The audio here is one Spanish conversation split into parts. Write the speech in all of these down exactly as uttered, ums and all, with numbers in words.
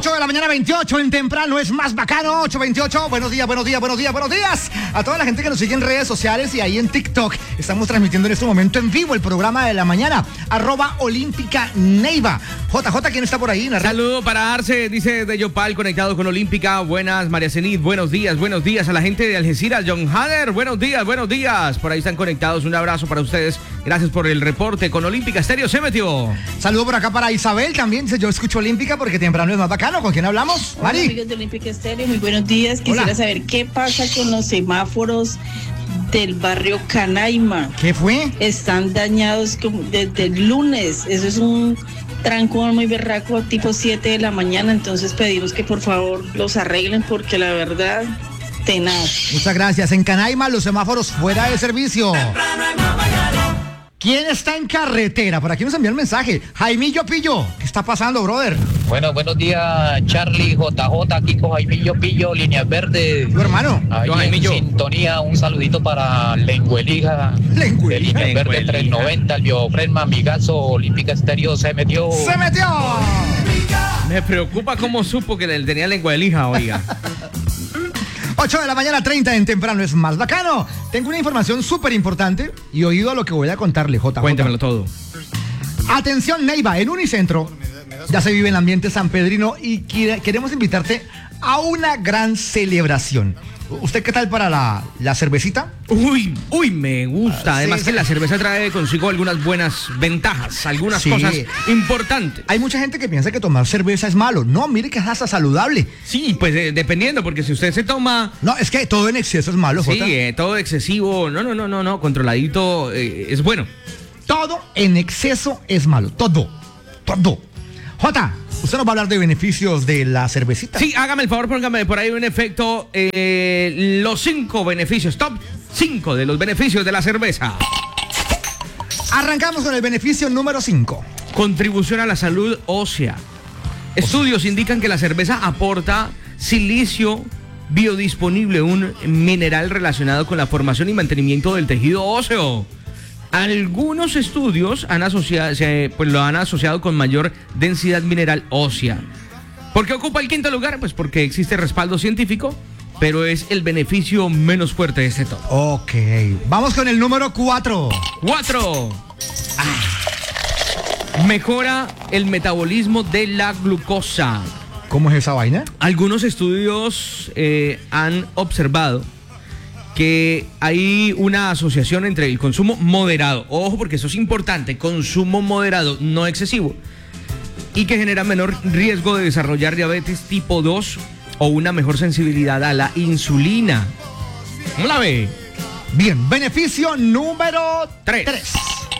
ocho de la mañana, veintiocho en temprano, es más bacano, ocho veintiocho. Buenos días, buenos días, buenos días, buenos días a toda la gente que nos sigue en redes sociales y ahí en TikTok. Estamos transmitiendo en este momento en vivo el programa de la mañana, arroba Olímpica Neiva. J J, ¿quién está por ahí? Saludo para Arce, dice de Yopal, conectado con Olímpica. Buenas, María Zenit, buenos días, buenos días a la gente de Algeciras. John Hader, buenos días, buenos días. Por ahí están conectados, un abrazo para ustedes. Gracias por el reporte con Olímpica Estéreo. Se metió. Saludo por acá para Isabel también. Dice, yo escucho Olímpica porque temprano es más bacano. ¿Con quién hablamos? Hola, Mari. amigos de Olímpica Estéreo, muy buenos días. Quisiera Hola. saber qué pasa con los semáforos del barrio Canaima. ¿Qué fue? Están dañados como desde el lunes. Eso es un trancón muy berraco, tipo siete de la mañana. Entonces pedimos que por favor los arreglen porque la verdad, tenaz. Muchas gracias. En Canaima, los semáforos fuera de servicio. ¿Quién está en carretera? Por aquí nos envía el mensaje. Jaimillo Pillo. ¿Qué está pasando, brother? Bueno, buenos días, Charlie, J J, aquí con Jaimillo Pillo, Líneas Verdes. ¿Tu hermano? Ahí Yo, en Jaimillo. sintonía, un saludito para Lenguelija, Lenguelija. de Líneas Verdes tres noventa, el Biofresma, Amigazo, Olímpica Estéreo, se metió. ¡Se metió! Me preocupa cómo supo que le tenía lengua de lija, oiga. ocho de la mañana, treinta en temprano, es más bacano. Tengo una información súper importante y oído a lo que voy a contarle, J J. Cuéntamelo todo. Atención, Neiva, en Unicentro ya se vive el ambiente sanpedrino y quiere- queremos invitarte a una gran celebración. ¿Usted qué tal para la, la cervecita? Uy, uy, me gusta. Ah, Además sí, que sí. la cerveza trae consigo algunas buenas ventajas, algunas Sí. cosas importantes. Hay mucha gente que piensa que tomar cerveza es malo. No, mire que es hasta saludable. Sí, pues eh, dependiendo, porque si usted se toma... No, es que todo en exceso es malo, Sí, Jota. eh, todo excesivo, no, no, no, no, no, controladito, eh, es bueno. Todo en exceso es malo. Todo. Todo. Jota, usted nos va a hablar de beneficios de la cervecita. Sí, hágame el favor, póngame por ahí un efecto, eh, los cinco beneficios, top cinco de los beneficios de la cerveza. Arrancamos con el beneficio número cinco. Contribución a la salud ósea. Estudios indican que la cerveza aporta silicio biodisponible, un mineral relacionado con la formación y mantenimiento del tejido óseo. Algunos estudios han asociado, se- pues lo han asociado con mayor densidad mineral ósea. ¿Por qué ocupa el quinto lugar? Pues porque existe respaldo científico, pero es el beneficio menos fuerte de este top. Ok. Vamos con el número cuatro. Cuatro. Ah. Mejora el metabolismo de la glucosa. ¿Cómo es esa vaina? Algunos estudios eh, han observado que hay una asociación entre el consumo moderado, ojo porque eso es importante, consumo moderado, no excesivo, y que genera menor riesgo de desarrollar diabetes tipo dos o una mejor sensibilidad a la insulina. ¿Cómo la ve? Bien, beneficio número Tres. tres.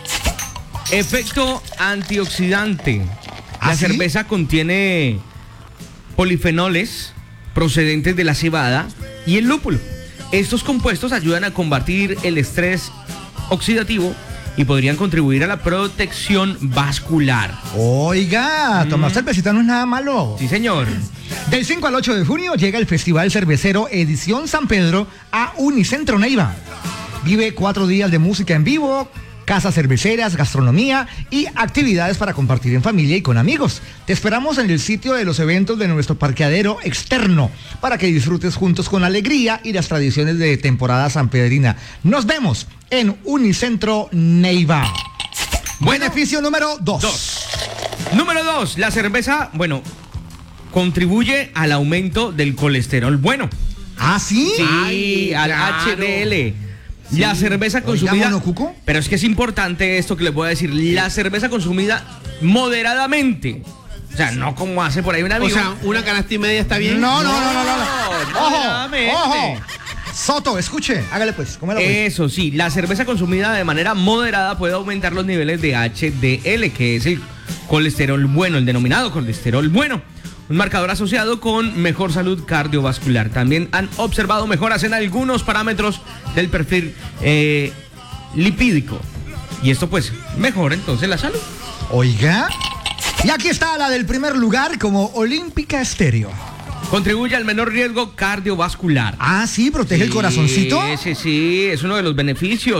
Efecto antioxidante. La ¿Ah, sí? cerveza contiene polifenoles procedentes de la cebada y el lúpulo. Estos compuestos ayudan a combatir el estrés oxidativo y podrían contribuir a la protección vascular. Oiga, tomar cervecita no es nada malo. Sí, señor. Del cinco al ocho de junio llega el Festival Cervecero Edición San Pedro a Unicentro Neiva. Vive cuatro días de música en vivo, casas cerveceras, gastronomía y actividades para compartir en familia y con amigos. Te esperamos en el sitio de los eventos de nuestro parqueadero externo para que disfrutes juntos con alegría y las tradiciones de temporada sanpedrina. Nos vemos en Unicentro Neiva. Bueno, Beneficio número dos. Dos. Número dos, la cerveza, bueno, contribuye al aumento del colesterol bueno. ¿Ah, sí? Sí, Ay, al claro. H D L. La cerveza Oiga, consumida. monocuco. Pero es que es importante esto que les voy a decir. La cerveza consumida moderadamente. O sea, no como hace por ahí un O amigo. sea, una canasta y media está bien. No, no, no, no, no. no. Ojo, moderadamente. ojo. Soto, escuche, hágale pues, cómela pues. Eso sí, la cerveza consumida de manera moderada puede aumentar los niveles de H D L, que es el colesterol bueno, el denominado colesterol bueno. Un marcador asociado con mejor salud cardiovascular. También han observado mejoras en algunos parámetros del perfil eh, lipídico. Y esto pues mejora entonces la salud. Oiga. Y aquí está la del primer lugar como Olímpica Estéreo. Contribuye al menor riesgo cardiovascular. Ah, sí, protege el corazoncito. Sí, sí, sí, es uno de los beneficios.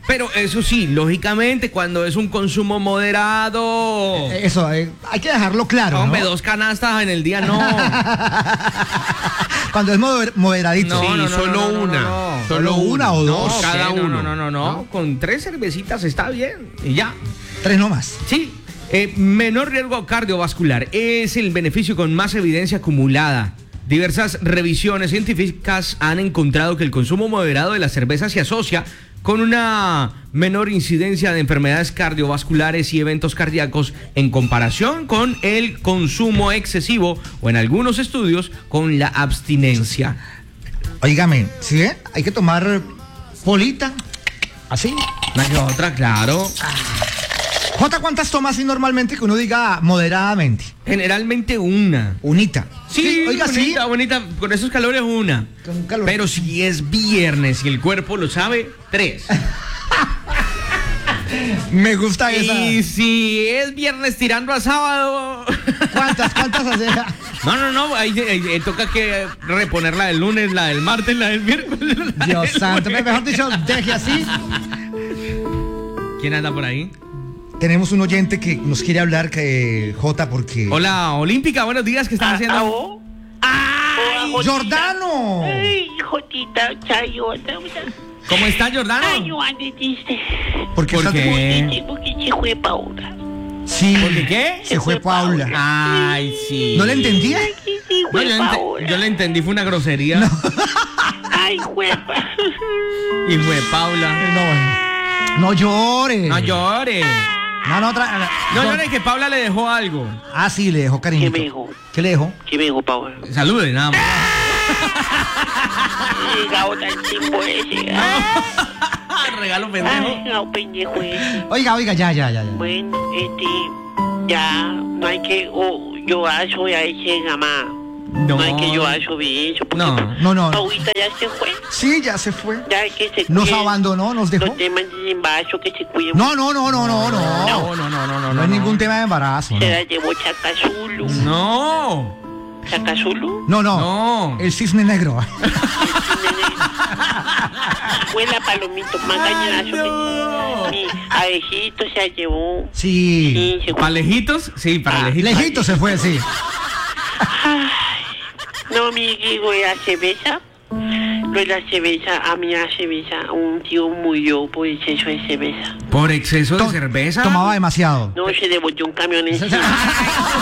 Pero eso sí, lógicamente, cuando es un consumo moderado. Eh, Eso, eh, hay que dejarlo claro, Hombre, ¿no? dos canastas en el día no. Cuando es moder- moderadito. No, Sí, no, no, solo no, no, una. no, no. Solo una o dos. No, cada ¿qué? No, uno. No, no, no, no, no. Con tres cervecitas está bien. Y ya. Tres nomás. Sí. Eh, menor riesgo cardiovascular es el beneficio con más evidencia acumulada. Diversas revisiones científicas han encontrado que el consumo moderado de la cerveza se asocia con una menor incidencia de enfermedades cardiovasculares y eventos cardíacos en comparación con el consumo excesivo o en algunos estudios con la abstinencia. Óigame, ¿sí ve? Hay que tomar polita. Así. Una que otra, claro. Jota, ¿cuántas tomas así normalmente que uno diga moderadamente? Generalmente una. Unita. Sí, oiga, sí. bonita, bonita. Con esos calores una. Con calor. Pero si es viernes y el cuerpo lo sabe, tres. Me gusta esa. Y si es viernes tirando a sábado. ¿Cuántas, cuántas hace? No, no, no. Ahí, ahí, ahí toca que reponer la del lunes, la del martes, la del miércoles. la Dios del santo. jueves. Mejor dicho, deje así. ¿Quién anda por ahí? Tenemos un oyente que nos quiere hablar, que Jota, porque... Hola, Olímpica, buenos días. ¿Qué estás haciendo? ¿Aló? ¡Ay! Hola, ¡Jordano! Ay, Jotita, chayota. ¿Cómo está, Jordano? Ay, yo ande triste. ¿Por qué? ¿Por está- qué? Porque, porque se fue Paula. Sí. ¿Por qué qué? Se fue Paula. Ay, sí. ¿No le entendía? Ay, que se No, fue yo, ente- Paula. yo le entendí, fue una grosería. Ay, juepa. Y fue Paula. No, no llore. No llore. No, no, tra- No llore que Paula le dejó algo. Ah, sí, le dejó cariño. ¿Qué me dijo? ¿Qué le dejó? ¿Qué me dijo Paula? Salude, nada más. Ay, gao tan chimbo ese. Regalo pendejo. Ay, gao pendejo ese. Oiga, oiga, ya, ya, ya, ya. Bueno, este, ya, no hay que, oh, yo aso ya ese gamá. No. No hay que yo aso bien eso. porque No, no, no. Paulita ya se fue. Sí, ya se fue. Ya que se Nos cuiden. abandonó, nos dejó. Los temas de embazo que se cuiden. No, no, no, no, no, no. No, no, no, no, no. No hay ningún tema de embarazo. Se No, la llevó Chacazulu. No. ¿Chacazulu? no. no. No. El cisne negro. Fue la palomito más gañazo que mi abejito se la llevó. Sí. Sí, se fue. ¿Para lejitos? Sí, para Ah, lejitos. Lejito se fue, sí. Ay, no, mi digo, la cerveza. Lo de la cerveza, a mí la cerveza, un tío murió por exceso de cerveza. ¿Por exceso de To- cerveza? Tomaba demasiado. No, se devolvió un camión encima.